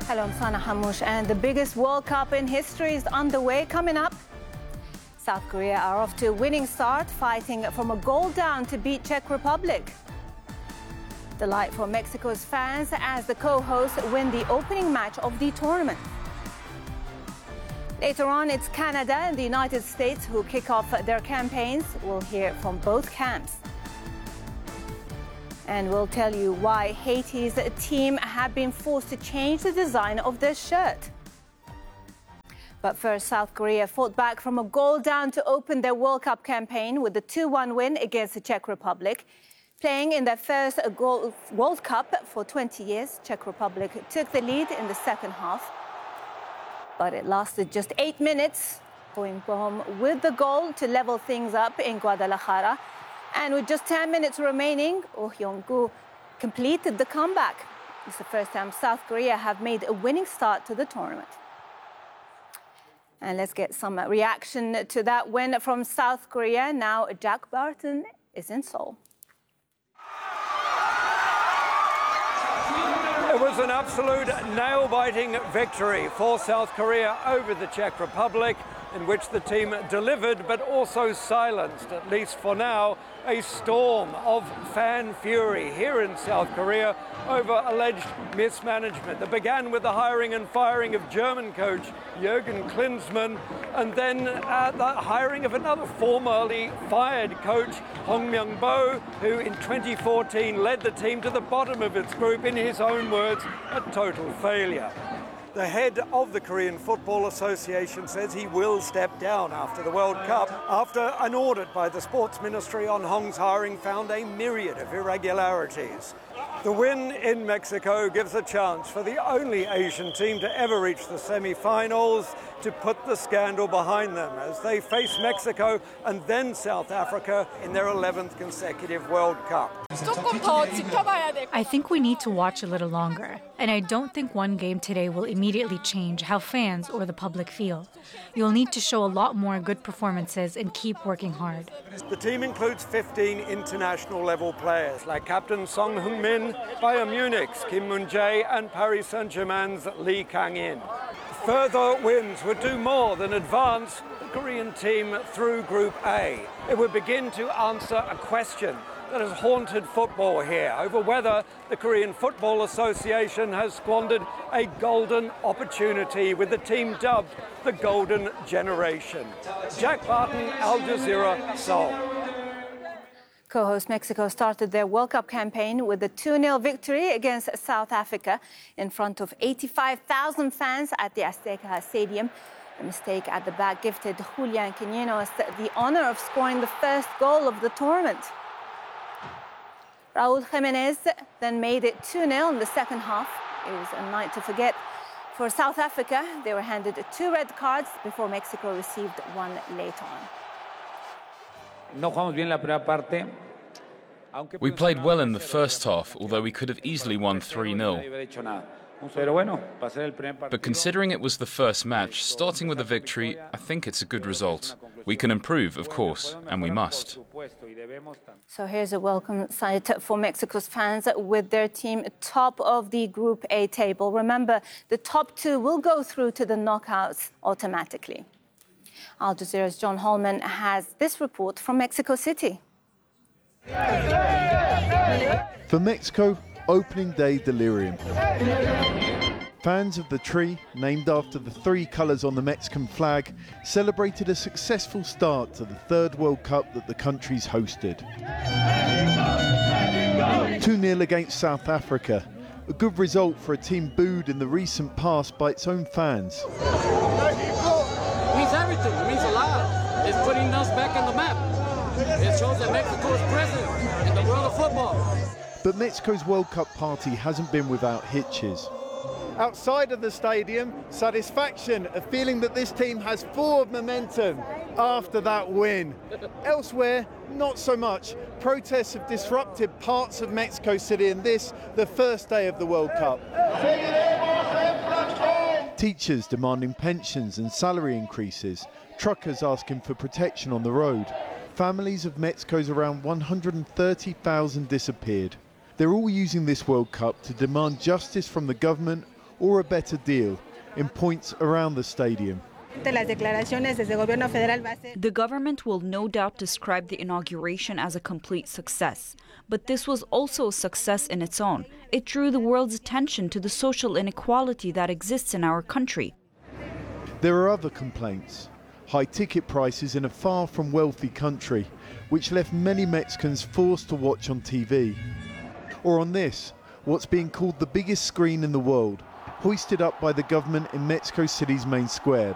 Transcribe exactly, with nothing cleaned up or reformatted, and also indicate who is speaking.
Speaker 1: Hello, I'm Sana Hamouche, and the biggest World Cup in history is underway. Coming up, South Korea are off to a winning start, fighting from a goal down to beat Czech Republic. Delight for Mexico's fans as the co-hosts win the opening match of the tournament. Later on, it's Canada and the United States who kick off their campaigns. We'll hear from both camps. And we'll tell you why Haiti's team have been forced to change the design of their shirt. But first, South Korea fought back from a goal down to open their World Cup campaign with a two one win against the Czech Republic. Playing in their first World Cup for twenty years, Czech Republic took the lead in the second half. But it lasted just eight minutes, going home with the goal to level things up in Guadalajara. And with just ten minutes remaining, Oh Hyung-gu completed the comeback. It's the first time South Korea have made a winning start to the tournament. And let's get some reaction to that win from South Korea. Now, Jack Barton is in Seoul.
Speaker 2: It was an absolute nail-biting victory for South Korea over the Czech Republic, in which the team delivered but also silenced, at least for now, a storm of fan fury here in South Korea over alleged mismanagement that began with the hiring and firing of German coach Jürgen Klinsmann, and then uh, the hiring of another formerly fired coach, Hong Myung-bo, who in twenty fourteen led the team to the bottom of its group, in his own words, a total failure. The head of the Korean Football Association says he will step down after the World Cup, after an audit by the Sports Ministry on Hong's hiring found a myriad of irregularities. The win in Mexico gives a chance for the only Asian team to ever reach the semi-finals to put the scandal behind them as they face Mexico and then South Africa in their eleventh consecutive World Cup.
Speaker 3: I think we need to watch a little longer, and I don't think one game today will immediately change how fans or the public feel. You'll need to show a lot more good performances and keep working hard.
Speaker 2: The team includes fifteen international level players like captain Song Heung-min, Bayern Munich's Kim Min-jae and Paris Saint-Germain's Lee Kang-in. Further wins would do more than advance the Korean team through Group A. It would begin to answer a question that has haunted football here over whether the Korean Football Association has squandered a golden opportunity with the team dubbed the Golden Generation. Jack Barton, Al Jazeera, Seoul.
Speaker 1: Co-host Mexico started their World Cup campaign with a two nil victory against South Africa in front of eighty-five thousand fans at the Azteca Stadium. A mistake at the back gifted Julian Quinones the honor of scoring the first goal of the tournament. Raúl Jiménez then made it two nil in the second half. It was a night to forget for South Africa. They were handed two red cards before Mexico received one later on.
Speaker 4: We played well in the first half, although we could have easily won three nil. But considering it was the first match, starting with a victory, I think it's a good result. We can improve, of course, and we must.
Speaker 1: So here's a welcome sight for Mexico's fans with their team top of the Group A table. Remember, the top two will go through to the knockouts automatically. Al Jazeera's John Holman has this report from Mexico City.
Speaker 5: For Mexico, opening day delirium. Fans of the tree, named after the three colours on the Mexican flag, celebrated a successful start to the third World Cup that the country's hosted. two nil against South Africa, a good result for a team booed in the recent past by its own fans.
Speaker 6: It means everything, it means a lot. It's putting us back on the map. It shows that Mexico is present in the world of football.
Speaker 5: But Mexico's World Cup party hasn't been without hitches. Outside of the stadium, satisfaction, a feeling that this team has forward momentum after that win. Elsewhere, not so much. Protests have disrupted parts of Mexico City in this, the first day of the World Cup. Teachers demanding pensions and salary increases, truckers asking for protection on the road. Families of Mexico's around one hundred thirty thousand disappeared. They're all using this World Cup to demand justice from the government or a better deal in points around the stadium.
Speaker 7: The government will no doubt describe the inauguration as a complete success. But this was also a success in its own. It drew the world's attention to the social inequality that exists in our country.
Speaker 5: There are other complaints. High ticket prices in a far from wealthy country, which left many Mexicans forced to watch on T V. Or on this, what's being called the biggest screen in the world, hoisted up by the government in Mexico City's main square.